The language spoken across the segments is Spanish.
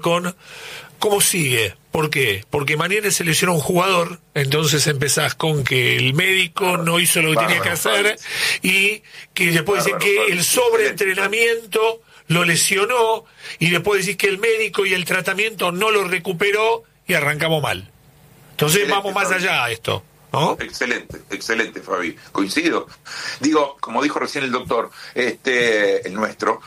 con cómo sigue. ¿Por qué? Porque mañana se lesionó un jugador, entonces empezás con que el médico no hizo lo que tenía que hacer y que después dicen que el sobreentrenamiento lo lesionó y después decís que el médico y el tratamiento no lo recuperó y arrancamos mal. Entonces vamos más allá a esto, ¿no? Excelente, Fabi. Coincido. Digo, como dijo recién el doctor, el nuestro,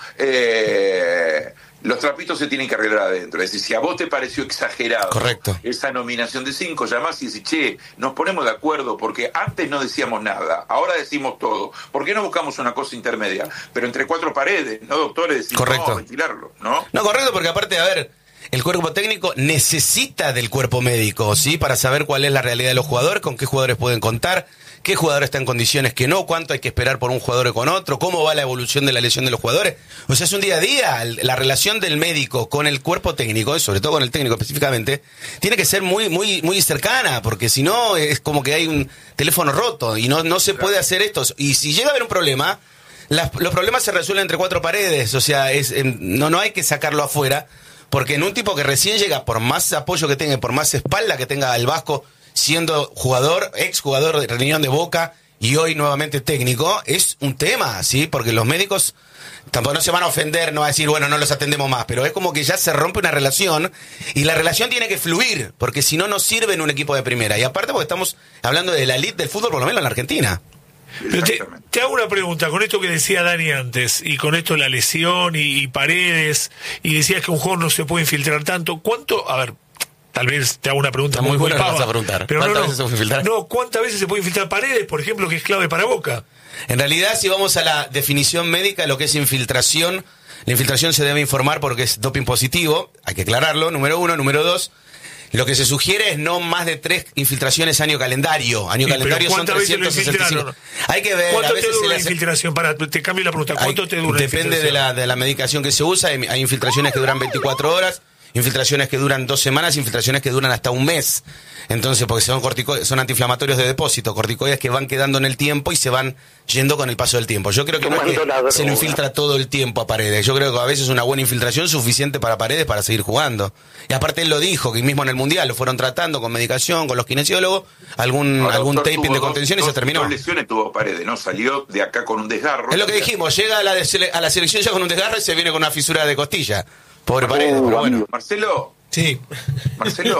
los trapitos se tienen que arreglar adentro. Es decir, si a vos te pareció exagerado esa nominación de 5, llamás y decís, che, nos ponemos de acuerdo, porque antes no decíamos nada, ahora decimos todo. ¿Por qué no buscamos una cosa intermedia? Pero entre 4 paredes, ¿no, doctores? Decir, no, ventilarlo, ¿no? No, correcto, porque aparte, a ver, el cuerpo técnico necesita del cuerpo médico, ¿sí? Para saber cuál es la realidad de los jugadores, con qué jugadores pueden contar, qué jugador está en condiciones que no, cuánto hay que esperar por un jugador o con otro, cómo va la evolución de la lesión de los jugadores. O sea, es un día a día. La relación del médico con el cuerpo técnico, sobre todo con el técnico específicamente, tiene que ser muy, muy, muy cercana, porque si no es como que hay un teléfono roto y no se puede hacer esto. Y si llega a haber un problema, los problemas se resuelven entre 4 paredes. O sea, no hay que sacarlo afuera, porque en un tipo que recién llega, por más apoyo que tenga, por más espalda que tenga el Vasco, siendo jugador, exjugador de Reunión de Boca y hoy nuevamente técnico, es un tema, ¿sí? Porque los médicos tampoco no se van a ofender, no va a decir, bueno, no los atendemos más, pero es como que ya se rompe una relación y la relación tiene que fluir, porque si no, no sirve en un equipo de primera. Y aparte porque estamos hablando de la elite del fútbol, por lo menos en la Argentina. Pero te hago una pregunta, con esto que decía Dani antes, y con esto la lesión y Paredes, y decías que un jugador no se puede infiltrar tanto, ¿cuánto? A ver, tal vez te hago una pregunta muy buena. Vas a preguntar. Pero ¿Cuántas veces se puede infiltrar? No, ¿cuántas veces se puede infiltrar Paredes, por ejemplo, que es clave para Boca? En realidad, si vamos a la definición médica, lo que es infiltración, la infiltración se debe informar porque es doping positivo, hay que aclararlo, número 1. Número 2, lo que se sugiere es no más de 3 infiltraciones año calendario. Año calendario son 365. Hay que ver. ¿Cuánto te dura la infiltración? Te cambio la pregunta. ¿Cuánto te dura? Depende de la medicación que se usa. Hay infiltraciones que duran 24 horas. Infiltraciones que duran 2 semanas, infiltraciones que duran hasta un mes. Entonces, porque son antiinflamatorios de depósito, corticoides que van quedando en el tiempo y se van yendo con el paso del tiempo. Yo creo que no es que se lo infiltra todo el tiempo a Paredes. Yo creo que a veces una buena infiltración es suficiente para Paredes para seguir jugando. Y aparte él lo dijo, que mismo en el Mundial lo fueron tratando con medicación, con los kinesiólogos, algún taping de contención y se terminó. 2 lesiones tuvo Paredes, ¿no? Salió de acá con un desgarro. Es lo que dijimos, llega a la selección ya con un desgarro y se viene con una fisura de costilla. Pobre Paredes, pero bueno. Marcelo. Sí. Marcelo.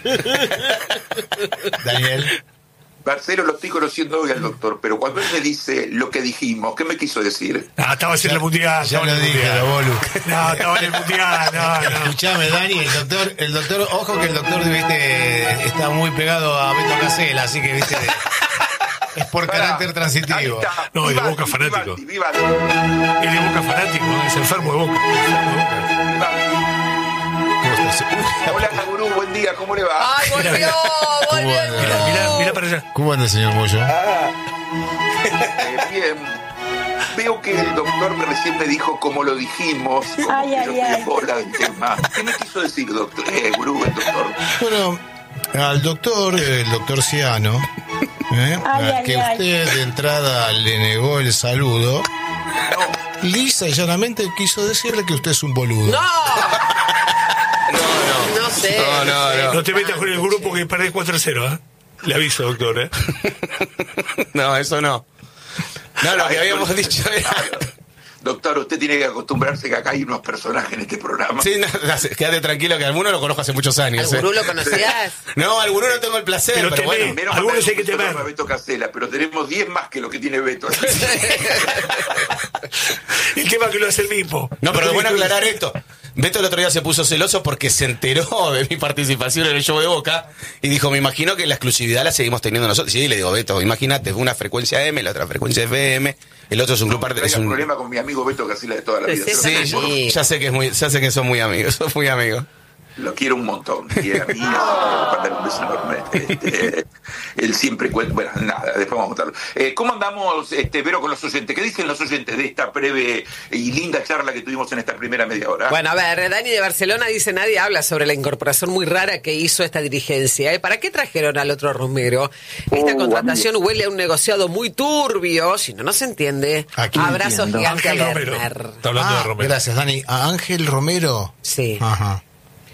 Daniel. Marcelo, lo estoy conociendo hoy al doctor, pero cuando él me dice lo que dijimos, ¿qué me quiso decir? Estaba en el Mundial. Ya lo dije, Bolu. No, estaba en el Mundial, no. Escuchame, Dani, el doctor, ojo que el doctor, viste, está muy pegado a Beto Casella, así que, viste, es por carácter transitivo. No, es de Boca fanático. Es de Boca fanático, es enfermo de Boca. Hola, Gurú, buen día, ¿cómo le va? ¡Ay, volvió! Mirá para allá. ¿Cómo anda, señor Moyo? Bien. Veo que el doctor recién me dijo como lo dijimos, como que yo estoy en bola del tema. ¿Qué me quiso decir, doctor? Gurú, el doctor. Bueno, al doctor, el doctor Ciano, que usted de entrada le negó el saludo, lisa y llanamente quiso decirle que usted es un boludo. ¡No! No sé. No te metas con el grupo que perdés 4-0, ¿eh? Le aviso, doctor, ¿eh? No, eso no. No, lo que habíamos dicho era... Doctor, usted tiene que acostumbrarse que acá hay unos personajes en este programa. Sí, no, quédate tranquilo que alguno lo conozco hace muchos años. ¿Al Gurú lo conocías? No, al Gurú no tengo el placer, pero bueno. Algunos hay que temer. Beto Casella, pero tenemos 10 más que lo que tiene Beto. El tema que lo hace el mismo. No, pero es bueno aclarar esto. Beto el otro día se puso celoso porque se enteró de mi participación en el show de Boca y dijo, me imagino que la exclusividad la seguimos teniendo nosotros. Sí, le digo, Beto, imagínate, una frecuencia M, la otra frecuencia FM, el otro es un grupo... Es un problema con mi amigo Beto Casella de toda la vida. Sí, ya sé que son muy amigos, Lo quiero un montón. Y a mí mandar un beso enorme. Él siempre cuenta. Bueno, nada, después vamos a contarlo. ¿Cómo andamos, Vero, con los oyentes? ¿Qué dicen los oyentes de esta breve y linda charla que tuvimos en esta primera media hora? Bueno, a ver, Dani de Barcelona dice: nadie habla sobre la incorporación muy rara que hizo esta dirigencia. ¿Para qué trajeron al otro Romero? Esta contratación huele a un negociado muy turbio. Si no, no se entiende. Abrazos gigantes a Lerner. Está hablando de Romero. Gracias, Dani. ¿A Ángel Romero? Sí. Ajá.